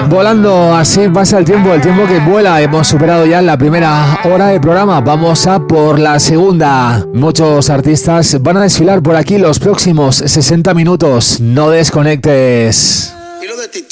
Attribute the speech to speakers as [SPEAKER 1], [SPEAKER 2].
[SPEAKER 1] Volando, así pasa el tiempo que vuela. Hemos superado ya la primera hora de programa. Vamos a por la segunda. Muchos artistas van a desfilar por aquí los próximos 60 minutos. No desconectes.